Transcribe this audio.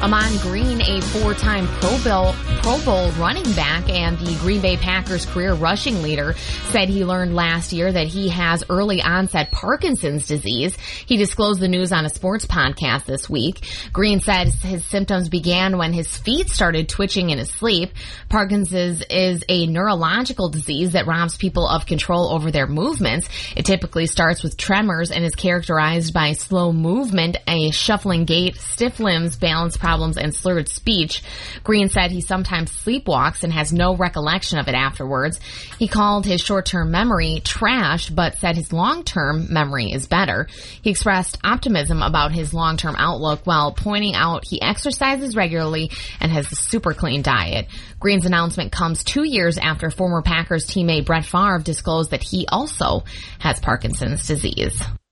Ahman Green, a four-time Pro Bowl running back and the Green Bay Packers career rushing leader, said he learned last year that he has early onset Parkinson's disease. He disclosed the news on a sports podcast this week. Green said his symptoms began when his feet started twitching in his sleep. Parkinson's is a neurological disease that robs people of control over their movements. It typically starts with tremors and is characterized by slow movement, a shuffling gait, stiff limbs, balance problems, and slurred speech. Green said he sometimes sleepwalks and has no recollection of it afterwards. He called his short-term memory trash, but said his long-term memory is better. He expressed optimism about his long-term outlook while pointing out he exercises regularly and has a super clean diet. Green's announcement comes 2 years after former Packers teammate Brett Favre disclosed that he also has Parkinson's disease.